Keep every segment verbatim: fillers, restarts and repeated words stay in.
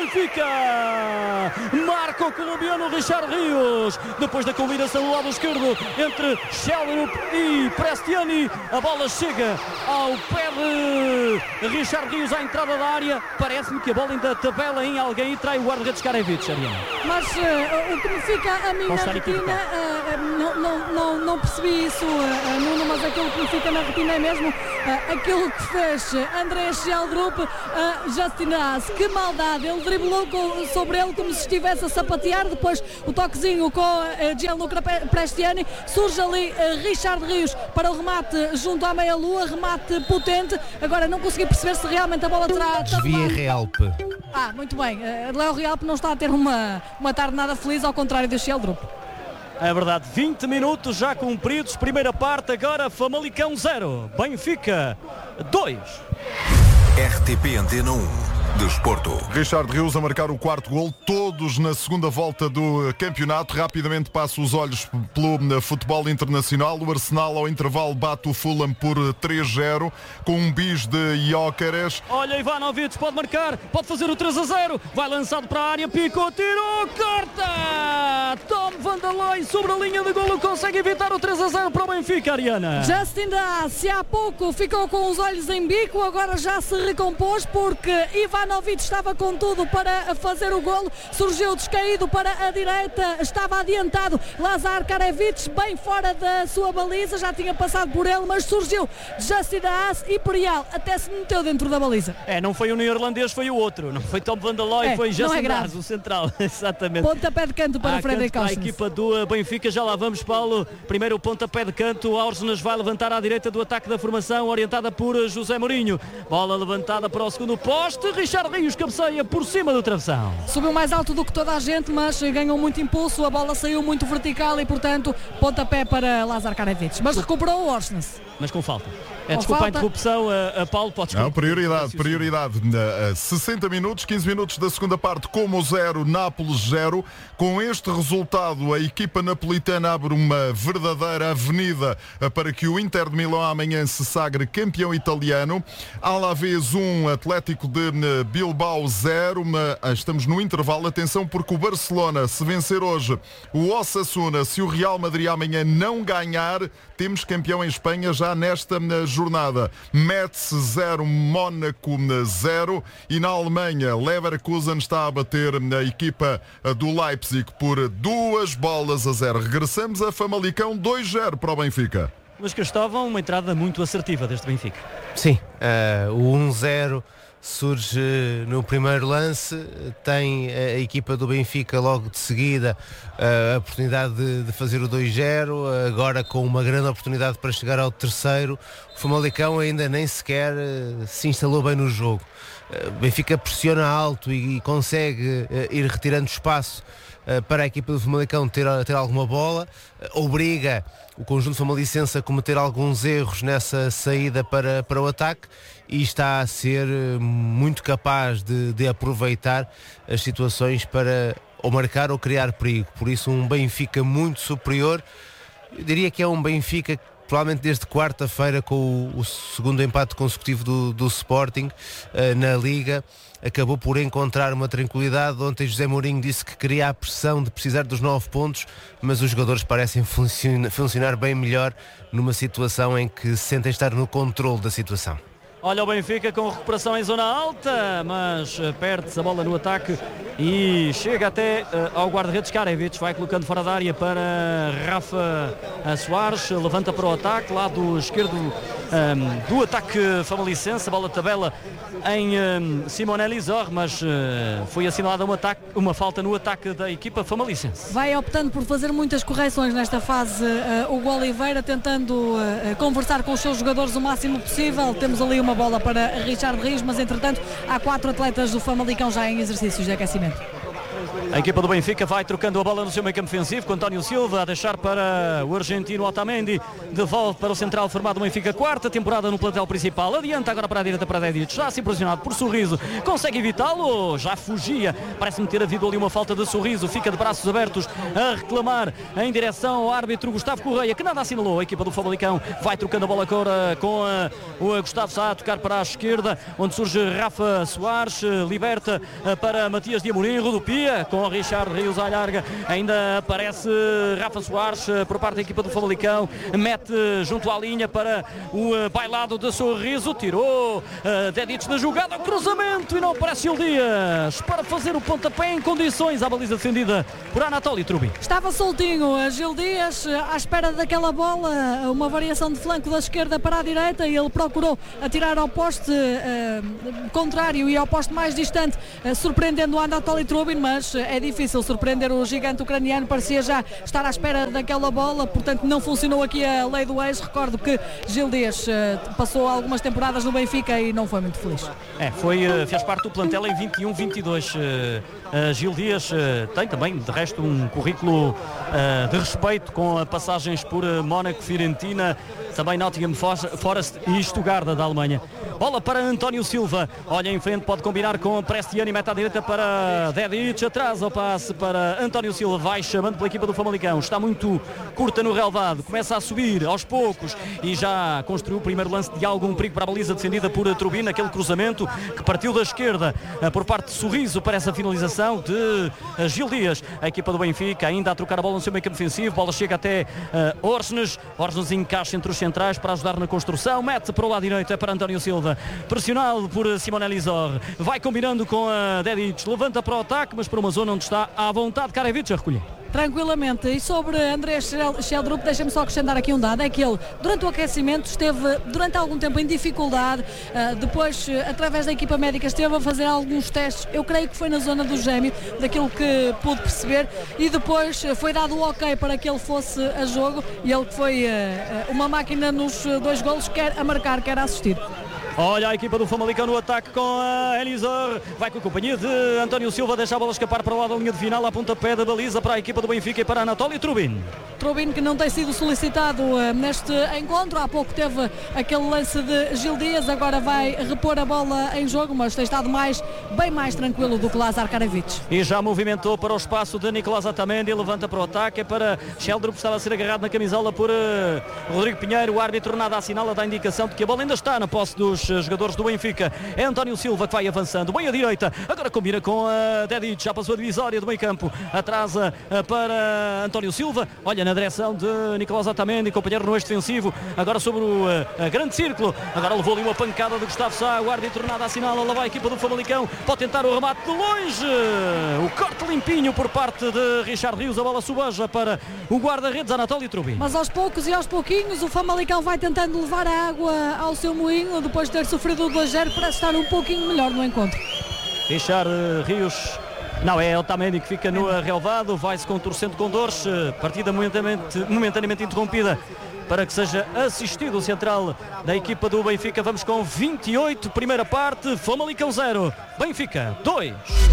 Benfica. Marca o colombiano Richard Rios. Depois da combinação do lado esquerdo entre Sheldrup e Prestiani, a bola chega ao pé de Richard Rios à entrada da área. Parece-me que a bola ainda tabela em alguém e trai o guarda-redes Karevic, Ariana. Mas uh, o que me fica a mim na retina, uh, não, não, não, não percebi isso, uh, Nuno, mas aquilo que me fica na retina é mesmo uh, aquilo que fez André Sheldrup, uh, Justin Haas. Que maldade, ele driblou com, sobre ele como se estivesse a sapatear. Depois o toquezinho com uh, Gianluca Prestiani. Surge ali uh, Richard Rios para o remate junto à meia-lua, remate potente. Agora não consegui perceber se realmente a bola terá... Desvia Realpe. Ah, muito bem. Uh, Léo Realpe não está a ter uma, uma tarde nada feliz, ao contrário do Sheldrup. É verdade, vinte minutos já cumpridos, primeira parte, agora Famalicão zero, Benfica dois. R T P Antena um. Desporto. Richard Rios a marcar o quarto gol, todos na segunda volta do campeonato. Rapidamente passo os olhos pelo futebol internacional. O Arsenal ao intervalo bate o Fulham por três zero com um bis de Gyökeres. Olha, Ivanovic pode marcar, pode fazer o três a zero, vai lançado para a área, picou, tirou, corta! Tom Van der Leyen sobre a linha de golo, consegue evitar o três a zero para o Benfica, Ariana. Justin Haas, se há pouco ficou com os olhos em bico, agora já se recompôs porque Ivanovic estava com tudo para fazer o golo, surgiu descaído para a direita, estava adiantado Lazar Karevic, bem fora da sua baliza, já tinha passado por ele, mas surgiu Justin Haas e Perial até se meteu dentro da baliza. É, não foi o neerlandês, foi o outro, não foi Tom Van der Leyen, é, foi Justin é Haas, o central, exatamente. Pontapé de canto para ah, Frederic Para a Orsnes. equipa do Benfica, já lá vamos, Paulo. Primeiro o pontapé de canto, Orsnes vai levantar à direita do ataque da formação, orientada por José Mourinho. Bola levantada para o segundo poste, Richard Rios cabeceia por cima do travessão. Subiu mais alto do que toda a gente, mas ganhou muito impulso, a bola saiu muito vertical e, portanto, pontapé para Lazar Karevic. Mas recuperou o Orsnes. Mas com falta. É, com desculpa falta. a interrupção, a, a Paulo, podes... Não, prioridade, prioridade. Uh, sessenta minutos, quinze minutos da segunda parte, Como zero, Nápoles zero. Com este resultado, a equipa napolitana abre uma verdadeira avenida uh, para que o Inter de Milão amanhã se sagre campeão italiano. Alavés um, Atlético de uh, Bilbao zero. Uh, estamos no intervalo. Atenção, porque o Barcelona, se vencer hoje o Osasuna, se o Real Madrid amanhã não ganhar, temos campeão em Espanha já nesta uh, jornada. Metz zero, Mónaco zero. E na Alemanha, Leverkusen está a bater a equipa do Leipzig por duas bolas a zero. Regressamos a Famalicão dois zero para o Benfica. Mas que estavam uma entrada muito assertiva deste Benfica. Sim, uh, o um zero surge no primeiro lance, tem a equipa do Benfica logo de seguida a oportunidade de, de fazer o dois zero, agora com uma grande oportunidade para chegar ao terceiro. O Famalicão ainda nem sequer se instalou bem no jogo. O Benfica pressiona alto e, e consegue ir retirando espaço para a equipa do Famalicão ter, ter alguma bola, obriga o conjunto famalicense a cometer alguns erros nessa saída para, para o ataque e está a ser muito capaz de, de aproveitar as situações para ou marcar ou criar perigo. Por isso um Benfica muito superior. Eu diria que é um Benfica que provavelmente desde quarta-feira, com o, o segundo empate consecutivo do, do Sporting uh, na Liga, acabou por encontrar uma tranquilidade. Ontem José Mourinho disse que queria a pressão de precisar dos nove pontos, mas os jogadores parecem funciona, funcionar bem melhor numa situação em que se sentem estar no controle da situação. Olha o Benfica com recuperação em zona alta, mas perde-se a bola no ataque e chega até uh, ao guarda-redes Karevic, vai colocando fora da área para Rafa Soares, levanta para o ataque, lado esquerdo um, do ataque famalicense, a bola tabela em um, Simonelli Zor, mas uh, foi assinalada uma, ataque, uma falta no ataque da equipa famalicense. Vai optando por fazer muitas correções nesta fase uh, o Oliveira, tentando uh, conversar com os seus jogadores o máximo possível. Temos ali uma bola para Richard Rios, mas entretanto há quatro atletas do Famalicão já em exercícios de aquecimento. A equipa do Benfica vai trocando a bola no seu meio campo ofensivo, com António Silva a deixar para o argentino Otamendi, devolve para o central formado do Benfica, quarta temporada no plantel principal, adianta agora para a direita para Dedic, já se impressionado por Sorriso, consegue evitá-lo, já fugia, parece-me ter havido ali uma falta de Sorriso, fica de braços abertos a reclamar em direção ao árbitro Gustavo Correia, que nada assinalou. A equipa do Famalicão vai trocando a bola agora com a, o Gustavo Sá a tocar para a esquerda, onde surge Rafa Soares, liberta para Matias de Amorim, rodopia com o Richard Rios à larga, ainda aparece Rafa Soares por parte da equipa do Famalicão, mete junto à linha para o bailado de Sorriso, tirou uh, Dedic da jogada, cruzamento e não aparece Gil Dias para fazer o pontapé em condições à baliza defendida por Anatoly Trubin. Estava soltinho Gil Dias à espera daquela bola, uma variação de flanco da esquerda para a direita, e ele procurou atirar ao poste uh, contrário e ao poste mais distante, uh, surpreendendo o Anatoly Trubin, mas uh, é difícil surpreender o gigante ucraniano, parecia já estar à espera daquela bola, portanto não funcionou aqui a lei do ex. Recordo que Gil Dias uh, passou algumas temporadas no Benfica e não foi muito feliz. É, foi, uh, fez parte do plantel em vinte e um vinte e dois. Uh, uh, Gil Dias uh, tem também, de resto, um currículo uh, de respeito, com passagens por uh, Mónaco, Fiorentina, também Nottingham Forest e Stuttgart da Alemanha. Bola para António Silva, olha em frente, pode combinar com Prestiani, mete à direita para Dedic, atrás ao passe para António Silva, vai chamando pela equipa do Famalicão, está muito curta no relvado, começa a subir aos poucos e já construiu o primeiro lance de algum perigo para a baliza defendida por Trubin, aquele cruzamento que partiu da esquerda por parte de Sorriso para essa finalização de Gil Dias. A equipa do Benfica ainda a trocar a bola no seu meio campo ofensivo, bola chega até uh, Orsnes, Orsnes encaixa entre os centrais para ajudar na construção, mete para o lado direito, é para António Silva, pressionado por Simone Elizor, vai combinando com a Dedic, levanta para o ataque, mas para uma zona onde está à vontade Karevic a recolher. Tranquilamente. E sobre André Sheldrup, deixa-me só acrescentar aqui um dado, é que ele durante o aquecimento esteve durante algum tempo em dificuldade, uh, depois uh, através da equipa médica esteve a fazer alguns testes, eu creio que foi na zona do gêmeo, daquilo que pude perceber, e depois uh, foi dado o ok para que ele fosse a jogo, e ele que foi uh, uma máquina nos dois golos, quer a marcar, quer a assistir. Olha a equipa do Famalicão no ataque com a Elizor, vai com a companhia de António Silva, deixa a bola escapar para o lado da linha de final, a pontapé da baliza para a equipa do Benfica e para Anatoly Trubin. Trubin, que não tem sido solicitado uh, neste encontro, há pouco teve aquele lance de Gil Dias, agora vai repor a bola em jogo, mas tem estado mais, bem mais tranquilo do que Lazar Karevic. E já movimentou para o espaço de Nicolás Otamendi, levanta para o ataque, é para Sheldrup, estava a ser agarrado na camisola por uh, Rodrigo Pinheiro, o árbitro nada assinala, dá a indicação de que a bola ainda está na posse dos jogadores do Benfica. É António Silva que vai avançando, bem à direita, agora combina com a Dedic, já passou a divisória do meio campo, atrasa para António Silva, olha na direção de Nicolás Otamendi, companheiro no eixo defensivo, agora sobre o uh, grande círculo, agora levou ali uma pancada de Gustavo Sá, o árbitro nada assinala, lá vai a equipa do Famalicão, pode tentar o remate de longe, o corte limpinho por parte de Richard Rios, a bola subeja para o guarda-redes Anatoly Trubin. Mas aos poucos e aos pouquinhos o Famalicão vai tentando levar a água ao seu moinho, depois de ter sofrido o dois zero, para estar um pouquinho melhor no encontro. Richard Rios, não, é Otamendi que fica no relvado, vai-se contorcendo com dores, partida momentaneamente, momentaneamente interrompida para que seja assistido o central da equipa do Benfica. Vamos com vinte e oito, primeira parte, Famalicão zero, Benfica dois.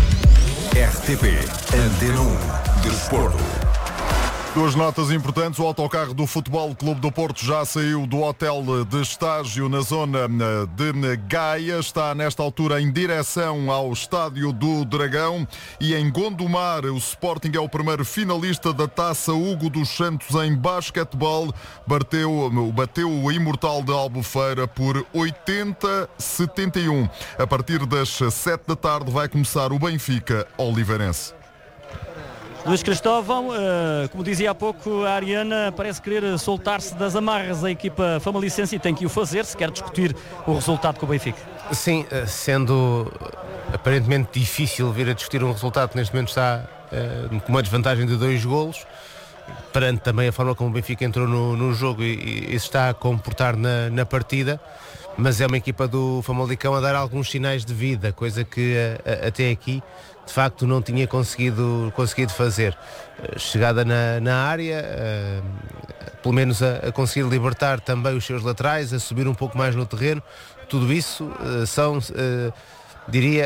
R T P Antena um Desporto. Duas notas importantes. O autocarro do Futebol Clube do Porto já saiu do hotel de estágio na zona de Gaia. Está nesta altura em direção ao Estádio do Dragão. E em Gondomar, o Sporting é o primeiro finalista da Taça Hugo dos Santos em basquetebol. Bateu, bateu o imortal de Albufeira por oitenta a setenta e um. A partir das sete da tarde vai começar o Benfica Oliveirense. Luís Cristóvão, uh, como dizia há pouco, a Ariana parece querer soltar-se das amarras da equipa famalicense e tem que o fazer se quer discutir o resultado com o Benfica. Sim, sendo aparentemente difícil vir a discutir um resultado que neste momento está uh, com uma desvantagem de dois golos, perante também a forma como o Benfica entrou no, no jogo e, e se está a comportar na, na partida, mas é uma equipa do Famalicão a dar alguns sinais de vida, coisa que a, a, até aqui de facto não tinha conseguido, conseguido fazer. Chegada na, na área, uh, pelo menos a, a conseguir libertar também os seus laterais, a subir um pouco mais no terreno, tudo isso uh, são, uh, diria,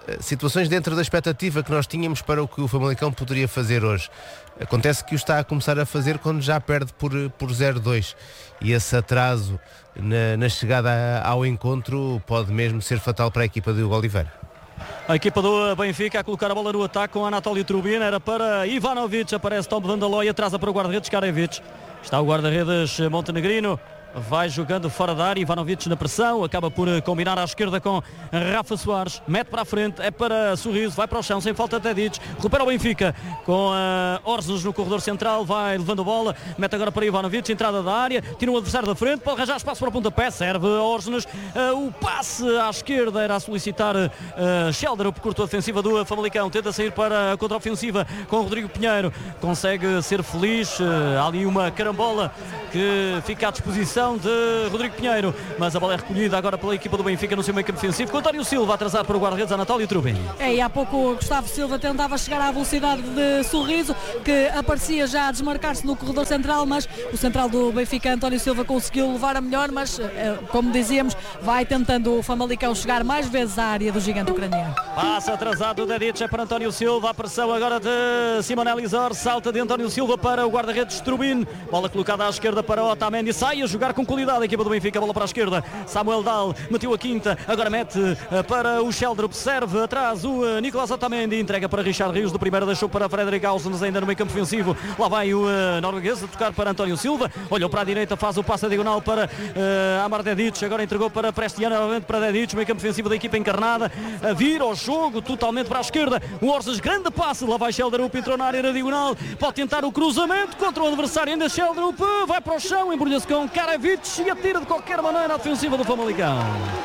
situações dentro da expectativa que nós tínhamos para o que o Famalicão poderia fazer hoje. Acontece que o está a começar a fazer quando já perde por, por zero dois, e esse atraso na, na chegada ao encontro pode mesmo ser fatal para a equipa de Hugo Oliveira. A equipa do Benfica a colocar a bola no ataque com Anatoly Trubin, era para Ivanovic, aparece Tom Vandalói, atrasa para o guarda-redes Karevic, está o guarda-redes montenegrino, vai jogando fora da área, Ivanovic na pressão, acaba por combinar à esquerda com Rafa Soares, mete para a frente, é para Sorriso, vai para o chão, sem falta Tedic, recupera o Benfica com uh, Orsnes no corredor central, vai levando a bola, mete agora para Ivanovic, entrada da área, tira o adversário da frente, pode arranjar espaço para o pontapé, serve Orsnes, uh, o passe à esquerda era a solicitar uh, Sheldon, por curta ofensiva do Famalicão, tenta sair para a contra-ofensiva com Rodrigo Pinheiro, consegue ser feliz, uh, há ali uma carambola que fica à disposição de Rodrigo Pinheiro, mas a bola é recolhida agora pela equipa do Benfica no seu meio campo defensivo, com António Silva atrasado para o guarda-redes Anatoly Trubin. É, e há pouco Gustavo Silva tentava chegar à velocidade de Sorriso, que aparecia já a desmarcar-se no corredor central, mas o central do Benfica, António Silva, conseguiu levar a melhor, mas como dizíamos, vai tentando o Famalicão chegar mais vezes à área do gigante ucraniano. Passa atrasado o Dedic, é para António Silva, a pressão agora de Simonelli Zor, salta de António Silva para o guarda-redes Trubin, bola colocada à esquerda para Otamendi, sai a jogar com qualidade a equipa do Benfica, bola para a esquerda, Samuel Dahl meteu a quinta, agora mete para o Sheldrup, serve atrás o Nicolas Otamendi, entrega para Richard Rios, do primeiro deixou para Frederic Ausens, ainda no meio campo ofensivo, lá vai o uh, norueguês a tocar para António Silva, olhou para a direita, faz o passe diagonal para uh, Amar Dedic, agora entregou para Prestiano, novamente para Dedic, meio campo ofensivo da equipa encarnada, a vir ao jogo, totalmente para a esquerda, o Orsnes, grande passe, lá vai Sheldrup, entrou na área na diagonal, pode tentar o cruzamento contra o adversário, ainda Sheldrup, vai para o chão, embrulha-se com Karevic e atira de qualquer maneira a ofensiva do Famalicão.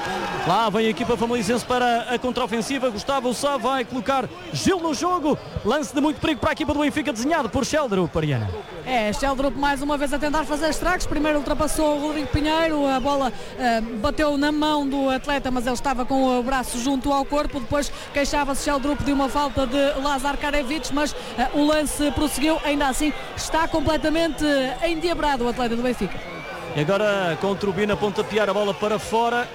Lá vem a equipa famalicense para a contraofensiva, Gustavo Sá vai colocar Gil no jogo, lance de muito perigo para a equipa do Benfica, desenhado por Sheldrup, Ariana. É, Sheldrup mais uma vez a tentar fazer estragos, primeiro ultrapassou o Rodrigo Pinheiro, a bola uh, bateu na mão do atleta, mas ele estava com o braço junto ao corpo, depois queixava-se Sheldrup de uma falta de Lazar Karevic, mas uh, o lance prosseguiu, ainda assim está completamente uh, endiabrado o atleta do Benfica. E agora com o Trubin a pontapear a bola para fora,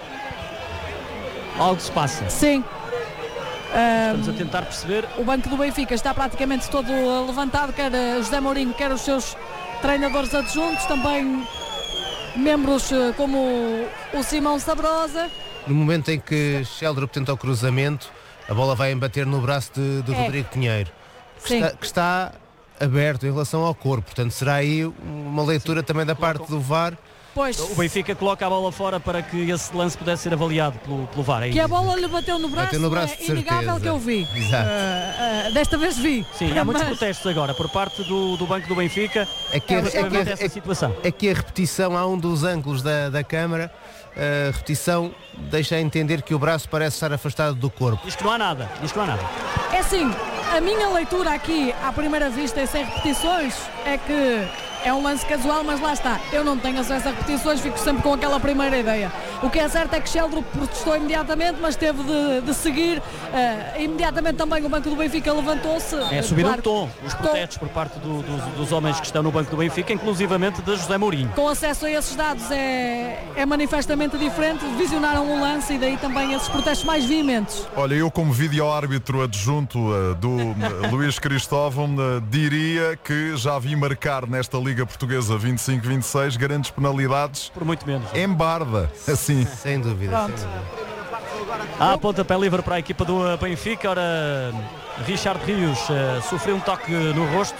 algo se passa. Sim. Estamos a tentar perceber. O banco do Benfica está praticamente todo levantado, quer José Mourinho, quer os seus treinadores adjuntos, também membros como o Simão Sabrosa. No momento em que Sheldrup tenta o cruzamento, a bola vai embater no braço de, de é. Rodrigo Pinheiro, que está, que está aberto em relação ao corpo, portanto será aí uma leitura Sim. também da parte do V A R. Pois. O Benfica coloca a bola fora para que esse lance pudesse ser avaliado pelo, pelo V A R. É que a bola lhe bateu no braço, bateu no braço é inegável que eu vi. Exato. Uh, uh, desta vez vi. Sim, há muitos Mas... protestos agora por parte do, do banco do Benfica. É que, é, é, que, essa é, situação. é que a repetição, há um dos ângulos da, da câmara, a repetição deixa a entender que o braço parece estar afastado do corpo. Diz que não há nada, diz que não há nada. É assim, a minha leitura aqui, à primeira vista e sem repetições, é que é um lance casual, mas lá está, eu não tenho acesso a repetições, fico sempre com aquela primeira ideia. O que é certo é que Sheldrup protestou imediatamente, mas teve de, de seguir, uh, imediatamente também o banco do Benfica levantou-se. É subir claro, o tom, os protestos por parte do, dos, dos homens que estão no banco do Benfica, inclusivamente de José Mourinho. Com acesso a esses dados é, é manifestamente diferente, visionaram o lance e daí também esses protestos mais veementes. Olha, eu como vídeo-árbitro adjunto uh, do uh, Luís Cristóvão, uh, diria que já vi marcar nesta Liga Portuguesa vinte e cinco vinte e seis grandes penalidades. Por muito menos. Em Barda, assim. Sem dúvida. Sem dúvida. Há pontapé livre para a equipa do Benfica. Ora, Richard Rios uh, sofreu um toque no rosto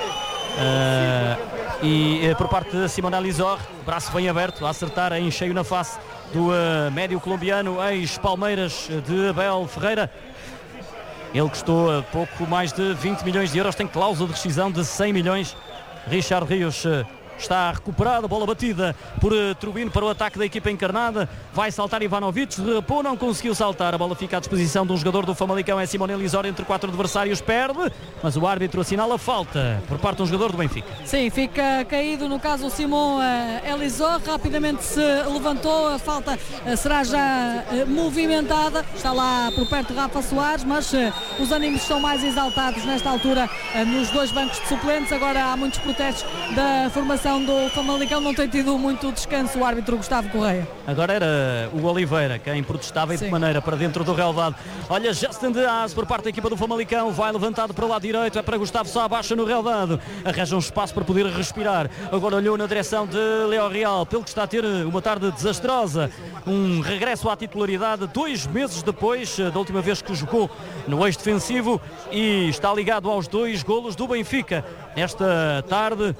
uh, e uh, por parte de Simonelli Zor, braço bem aberto, a acertar em cheio na face do uh, médio colombiano, ex-Palmeiras de Abel Ferreira. Ele custou uh, pouco mais de vinte milhões de euros, tem cláusula de rescisão de cem milhões. Richard Rios está recuperado, bola batida por uh, Trubin para o ataque da equipa encarnada, vai saltar Ivanovic, derrapou, não conseguiu saltar, a bola fica à disposição de um jogador do Famalicão, é Simonelli Zor, entre quatro adversários, perde, mas o árbitro assinala falta por parte de um jogador do Benfica. Sim, fica caído, no caso o Simon uh, Elizor, rapidamente se levantou, a falta uh, será já uh, movimentada, está lá por perto de Rafa Soares, mas uh, os ânimos estão mais exaltados nesta altura uh, nos dois bancos de suplentes, agora há muitos protestos da formação formação do Famalicão não tem tido muito descanso o árbitro Gustavo Correia. Agora era o Oliveira quem protestava e de que maneira para dentro do relvado. Olha, Justin de Haas por parte da equipa do Famalicão, vai levantado para o lado direito, é para Gustavo Sá, baixa no relvado, arranja um espaço para poder respirar. Agora olhou na direção de Leo Real, pelo que está a ter uma tarde desastrosa, um regresso à titularidade dois meses depois da última vez que jogou no eixo defensivo e está ligado aos dois golos do Benfica nesta tarde,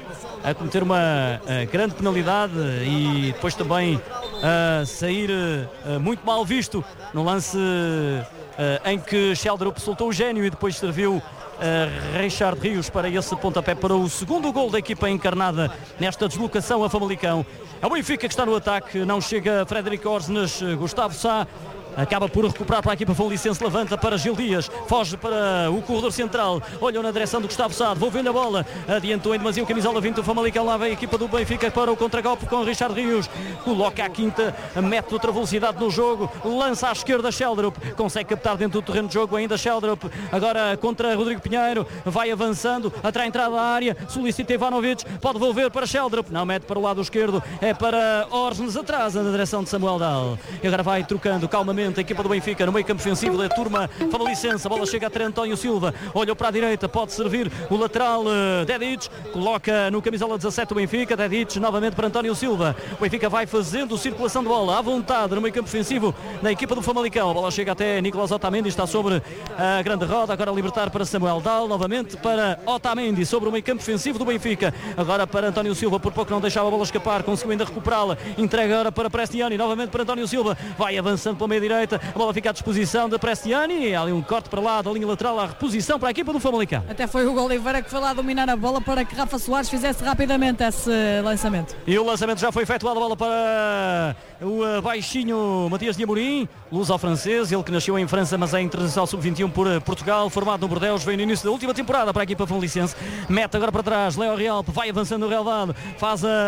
a cometer uma uh, grande penalidade e depois também a uh, sair uh, muito mal visto no lance uh, em que Sheldrup soltou o gênio e depois serviu uh, Richard Rios para esse pontapé para o segundo gol da equipa encarnada nesta deslocação a Famalicão. É o Benfica que está no ataque, não chega Frederico Orsnes, Gustavo Sá acaba por recuperar para a equipa famalichense, levanta para Gil Dias, foge para o corredor central, olhou na direção do Gustavo Sá, devolvendo a bola, adiantou em demasia o camisola vinte do Famalicão, lá vem a equipa do Benfica para o contragolpe com Richard Rios, coloca a quinta, mete outra velocidade no jogo, lança à esquerda Sheldrup, consegue captar dentro do terreno de jogo ainda Sheldrup, agora contra Rodrigo Pinheiro, vai avançando, atrai a entrada da área, solicita Ivanovic, pode devolver para Sheldrup, não mete para o lado esquerdo, é para Orsnes, atrasa na direção de Samuel Dal, e agora vai trocando calmamente a equipa do Benfica no meio campo defensivo da turma famalicense, a bola chega até António Silva, olhou para a direita, pode servir o lateral uh, Dedic, coloca no camisola dezassete o Benfica, Dedic novamente para António Silva, o Benfica vai fazendo circulação de bola à vontade no meio campo defensivo na equipa do Famalicão, a bola chega até Nicolas Otamendi, está sobre a grande roda, agora a libertar para Samuel Dal, novamente para Otamendi sobre o meio campo defensivo do Benfica, agora para António Silva, por pouco não deixava a bola escapar, conseguiu ainda recuperá-la, entrega agora para Prestiani, novamente para António Silva, vai avançando pela meia direita, a bola fica à disposição de Prestiani, há ali um corte para lá da linha lateral, a reposição para a equipa do Famalicão. Até foi o Oliveira que foi lá dominar a bola para que Rafa Soares fizesse rapidamente esse lançamento. E o lançamento já foi efetuado, a bola para o baixinho Matias de Amorim, luz ao francês, ele que nasceu em França, mas é internacional sub vinte e um por Portugal, formado no Bordeaux, veio no início da última temporada para a equipa famalicense, mete agora para trás, Leo Real, vai avançando no relvado, faz a,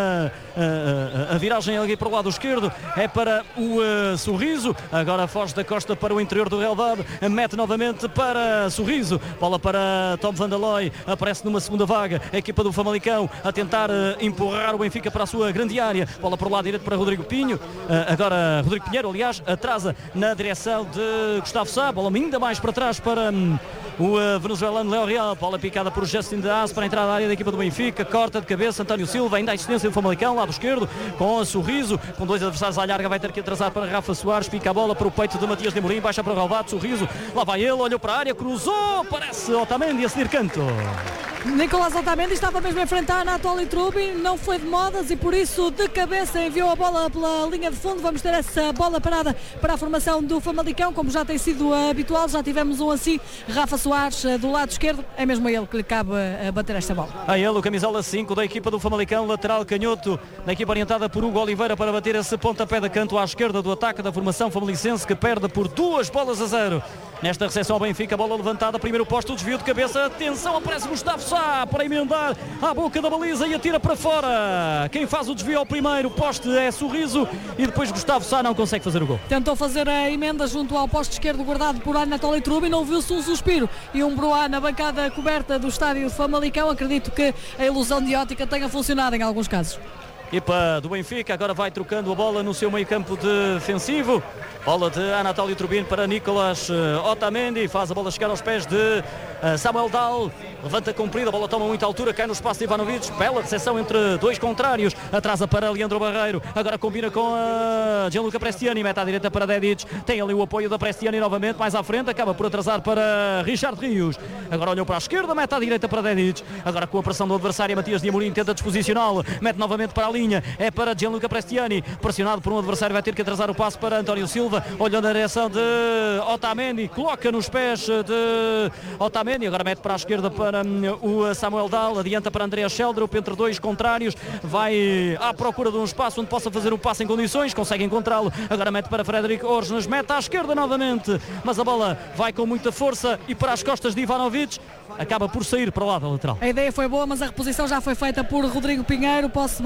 a, a viragem ali para o lado esquerdo, é para o uh, Sorriso, agora foge da costa para o interior do relvado, mete novamente para Sorriso, bola para Tom Van der Looy, aparece numa segunda vaga, a equipa do Famalicão a tentar uh, empurrar o Benfica para a sua grande área, bola para o lado direito para Rodrigo Pinho, uh, agora Rodrigo Pinheiro, aliás, atrasa na direção de Gustavo Sá, bola ainda mais para trás para um, o uh, venezuelano Leo Real, bola picada por Justin de Haas para entrar na área da equipa do Benfica, corta de cabeça António Silva, ainda a assistência do Famalicão, lado esquerdo, com a Sorriso, com dois adversários à larga, vai ter que atrasar para Rafa Soares, pica a bola para o peito de Matias de Amorim, baixa para o relvado, Sorriso, lá vai ele, olhou para a área, cruzou, parece Otamendi a seguir canto. Nicolas Otamendi estava mesmo a enfrentar Anatoly Trubin, não foi de modas e por isso de cabeça enviou a bola pela linha de fundo. Vamos ter essa bola parada para a formação do Famalicão, como já tem sido habitual, já tivemos um assim, Rafa Soares do lado esquerdo, é mesmo a ele que lhe cabe a bater esta bola. A ele o camisola cinco da equipa do Famalicão, lateral canhoto, na equipa orientada por Hugo Oliveira para bater esse pontapé de canto à esquerda do ataque da formação famalicense, que perde por duas bolas a zero. Nesta recepção ao Benfica, a bola levantada, primeiro posto, desvio de cabeça, atenção, aparece Gustavo Sá para emendar à boca da baliza e atira para fora. Quem faz o desvio ao primeiro poste é Sorriso e depois Gustavo Sá não consegue fazer o gol. Tentou fazer a emenda junto ao poste esquerdo guardado por Anatoly Trubin, ouviu-se um suspiro e um broá na bancada coberta do estádio de Famalicão. Acredito que a ilusão de ótica tenha funcionado em alguns casos. Equipa do Benfica agora vai trocando a bola no seu meio campo defensivo, bola de Anatoly Trubin para Nicolas Otamendi, faz a bola chegar aos pés de Samuel Dal, levanta comprida, a bola toma muita altura, cai no espaço de Ivanovic, bela recepção entre dois contrários, atrasa para Leandro Barreiro, agora combina com a Gianluca Prestiani, mete à direita para Dedic, tem ali o apoio da Prestiani novamente, mais à frente, acaba por atrasar para Richard Rios, agora olhou para a esquerda, mete à direita para Dedic, agora com a pressão do adversário Matias de Amorim tenta disposicioná-lo, mete novamente para a linha, é para Gianluca Prestiani, pressionado por um adversário, vai ter que atrasar o passo para António Silva, olhando na direção de Otamendi, coloca nos pés de Otamendi, agora mete para a esquerda para o Samuel Dal, adianta para André Sheldrup, entre dois contrários, vai à procura de um espaço onde possa fazer o passe em condições, consegue encontrá-lo, agora mete para Frederico Orsnes, mete à esquerda novamente, mas a bola vai com muita força e para as costas de Ivanovic, acaba por sair para o lado lateral. A ideia foi boa, mas a reposição já foi feita por Rodrigo Pinheiro, posse de bola para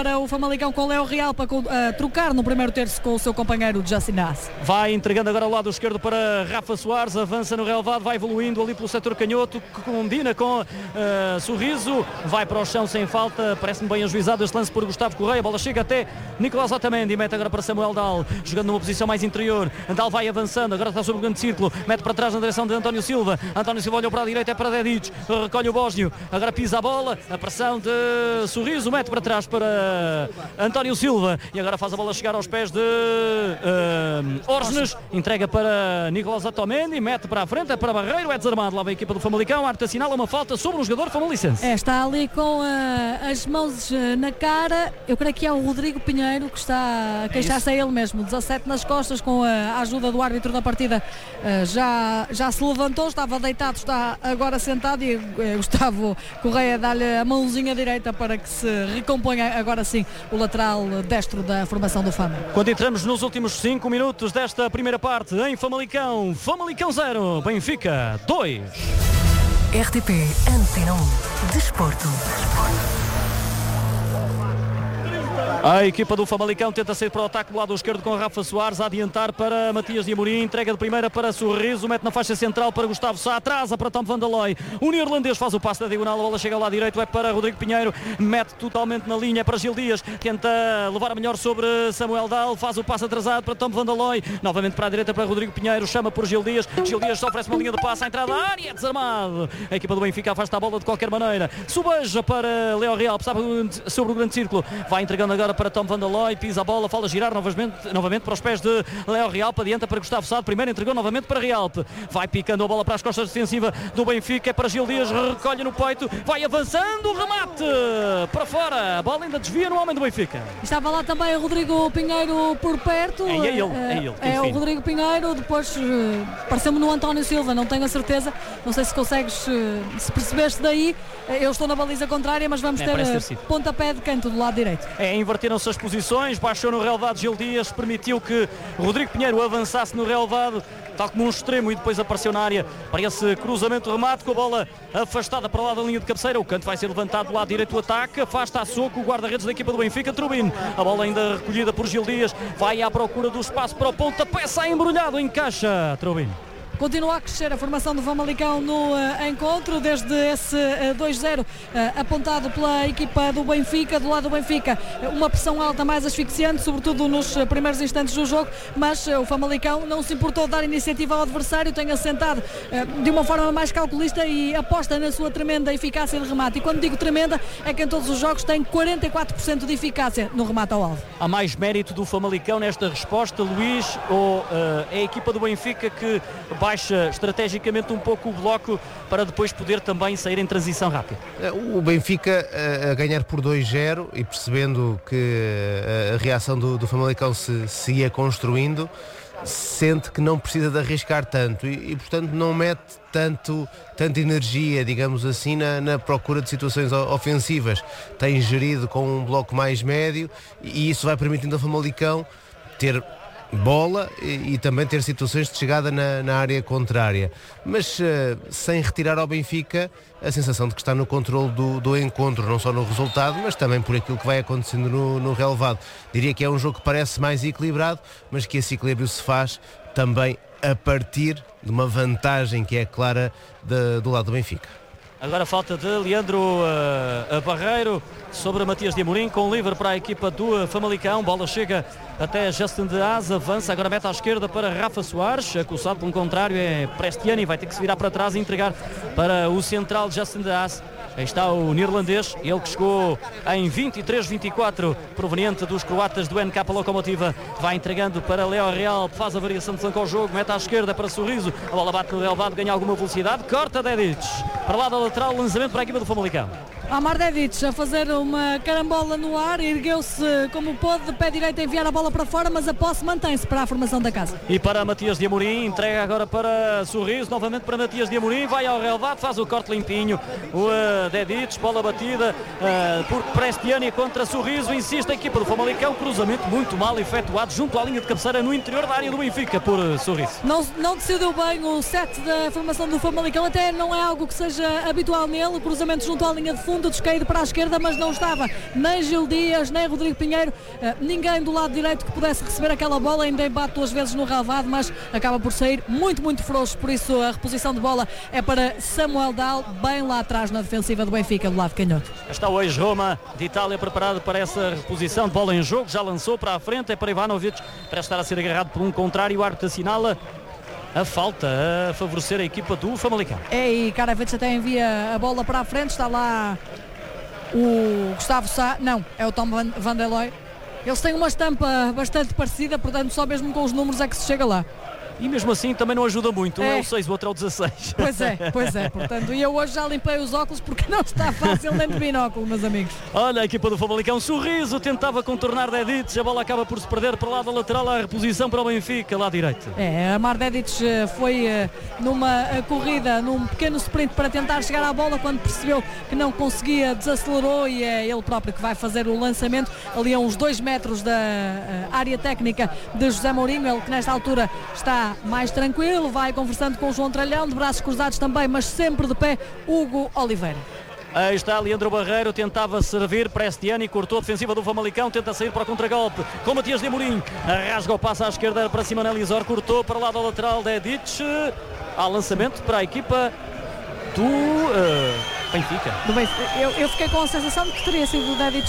para o Famalicão com o Léo Real para uh, trocar no primeiro terço com o seu companheiro Justin Haas. Vai entregando agora ao lado esquerdo para Rafa Soares, avança no relvado, vai evoluindo ali pelo setor canhoto, que combina com uh, Sorriso, vai para o chão sem falta, parece-me bem ajuizado este lance por Gustavo Correia, a bola chega até Nicolás Otamendi, mete agora para Samuel Dal, jogando numa posição mais interior, Dal vai avançando, agora está sobre o grande círculo, mete para trás na direção de António Silva, António Silva olhou para a direita, é para Dedic, recolhe o Bósnio, agora pisa a bola, a pressão de Sorriso, mete para trás para António Silva e agora faz a bola chegar aos pés de uh, Orsnes, entrega para Nicolás Otamendi, mete para a frente, é para Barreiro, é desarmado, lá vem a equipa do Famalicão, a arte assinala uma falta sobre um jogador famalicense. É, está ali com uh, as mãos uh, na cara, eu creio que é o Rodrigo Pinheiro que está a queixar-se a ele mesmo, dezassete nas costas, com a ajuda do árbitro da partida, uh, já, já se levantou, estava deitado, está agora sentado e uh, Gustavo Correia dá-lhe a mãozinha direita para que se recomponha agora sim o lateral destro da formação do Fama. Quando entramos nos últimos cinco minutos desta primeira parte em Famalicão, Famalicão zero, Benfica dois. R T P Antena um Desporto. A equipa do Famalicão tenta sair para o ataque do lado esquerdo com Rafa Soares a adiantar para Matias de Amorim, entrega de primeira para Sorriso, mete na faixa central para Gustavo Sá, atrasa para Tom van der Looy, o neerlandês faz o passe da diagonal, a bola chega lá direito, é para Rodrigo Pinheiro, mete totalmente na linha para Gil Dias, tenta levar a melhor sobre Samuel Dal, faz o passe atrasado para Tom van der Looy, novamente para a direita para Rodrigo Pinheiro, chama por Gil Dias, Gil Dias oferece uma linha de passe à entrada da área, é desarmado, a equipa do Benfica afasta a bola de qualquer maneira, subeja para Léo Real, passava sobre o grande círculo, vai entregando agora para Tom van der Looy, pisa a bola, fala girar novamente, novamente para os pés de Léo Realpe, adianta para Gustavo Sá, primeiro entregou novamente para Realpe, vai picando a bola para as costas defensiva do Benfica, é para Gil Dias, recolhe no peito, vai avançando, remate para fora, a bola ainda desvia no homem do Benfica. Estava lá também o Rodrigo Pinheiro por perto. É ele, é ele. É, é o Rodrigo Pinheiro, depois uh, pareceu-me no António Silva, não tenho a certeza, não sei se consegues, uh, se percebeste daí, eu estou na baliza contrária, mas vamos é, ter, ter uh, pontapé de canto do lado direito. É, inverteram-se as posições, baixou no relevado Gil Dias, permitiu que Rodrigo Pinheiro avançasse no relevado, tal como um extremo, e depois apareceu na área para esse cruzamento remate, com a bola afastada para lá da linha de cabeceira, o canto vai ser levantado do lado direito, o ataque, afasta a soco o guarda-redes da equipa do Benfica, Trubin, a bola ainda recolhida por Gil Dias, vai à procura do espaço para o pontapé, sai embrulhado, encaixa Trubin. Continua a crescer a formação do Famalicão no uh, encontro, desde esse uh, dois zero uh, apontado pela equipa do Benfica, do lado do Benfica, uma pressão alta mais asfixiante, sobretudo nos uh, primeiros instantes do jogo, mas uh, o Famalicão não se importou de dar iniciativa ao adversário, tem assentado uh, de uma forma mais calculista e aposta na sua tremenda eficácia de remate, e quando digo tremenda é que em todos os jogos tem quarenta e quatro por cento de eficácia no remate ao alvo. Há mais mérito do Famalicão nesta resposta, Luís, ou uh, é a equipa do Benfica que baixa estrategicamente um pouco o bloco para depois poder também sair em transição rápida? O Benfica a ganhar por dois zero e percebendo que a reação do, do Famalicão se, se ia construindo, sente que não precisa de arriscar tanto e, e portanto não mete tanto, tanta energia, digamos assim, na, na procura de situações ofensivas. Tem gerido com um bloco mais médio e isso vai permitindo ao Famalicão ter bola e, e também ter situações de chegada na, na área contrária, mas uh, sem retirar ao Benfica a sensação de que está no controle do, do encontro, não só no resultado, mas também por aquilo que vai acontecendo no, no relevado. Diria que é um jogo que parece mais equilibrado, mas que esse equilíbrio se faz também a partir de uma vantagem que é clara de, do lado do Benfica. Agora falta de Leandro uh, Barreiro sobre Matias de Amorim, com livre para a equipa do Famalicão, bola chega até Justin de Haas, avança, agora mete à esquerda para Rafa Soares, acusado pelo contrário é Prestiani, vai ter que se virar para trás e entregar para o central Justin de Haas. Aí está o neerlandês, ele que chegou em vinte e três vinte e quatro, proveniente dos croatas do N K Locomotiva, vai entregando para Léo Real, faz a variação de flanco ao jogo, mete à esquerda para Sorriso, a bola bate no relevado, ganha alguma velocidade, corta Dedic, para lá da lateral, lançamento para a equipa do Famalicão. Amar Dedic a fazer uma carambola no ar, ergueu-se como pôde, de pé direito a enviar a bola para fora, mas a posse mantém-se para a formação da casa. E para Matias de Amorim, entrega agora para Sorriso, novamente para Matias de Amorim, vai ao relevado, faz o corte limpinho, o uh, Dedic, bola batida uh, por Prestiani contra Sorriso, insiste a equipa do Famalicão, cruzamento muito mal efetuado junto à linha de cabeceira no interior da área do Benfica por uh, Sorriso. Não, não decidiu bem o set da formação do Famalicão, até não é algo que seja habitual nele, o cruzamento junto à linha de fundo, muito descaído para a esquerda, mas não estava nem Gil Dias, nem Rodrigo Pinheiro, uh, ninguém do lado direito que pudesse receber aquela bola, ainda bate duas vezes no relvado, mas acaba por sair muito, muito frouxo, por isso a reposição de bola é para Samuel Dal, bem lá atrás na defensiva do Benfica, do lado canhoto. Está o ex-Roma de Itália preparado para essa reposição de bola em jogo, já lançou para a frente, é para Ivanovic, para estar a ser agarrado por um contrário, o árbitro assinala a falta a favorecer a equipa do Famalicão. É, e Karavic até envia a bola para a frente, está lá o Gustavo Sá, não, é o Tom Van, Van der Looy. Eles têm uma estampa bastante parecida, portanto só mesmo com os números é que se chega lá. E mesmo assim também não ajuda muito, um é, é o seis, o outro é o dezasseis. Pois é, pois é, portanto, e eu hoje já limpei os óculos porque não está fácil nem de binóculo, meus amigos. Olha a equipa do Famalicão, um sorriso, tentava contornar Dedic, a bola acaba por se perder para o lado lateral, a reposição para o Benfica, lá direito. É, Amar Dedic foi numa corrida, num pequeno sprint para tentar chegar à bola, quando percebeu que não conseguia, desacelerou e é ele próprio que vai fazer o lançamento, ali a uns dois metros da área técnica de José Mourinho, ele que nesta altura está mais tranquilo, vai conversando com o João Tralhão, de braços cruzados também, mas sempre de pé, Hugo Oliveira. Aí está Leandro Barreiro, tentava servir para Estiani, cortou a defensiva do Famalicão, tenta sair para o contragolpe com Matias de Amorim, rasga o passo à esquerda para cima Nelizor, cortou para o lado lateral de Edic, há lançamento para a equipa do uh, Benfica. Do Benfica. Eu, eu fiquei com a sensação de que teria sido o Dedic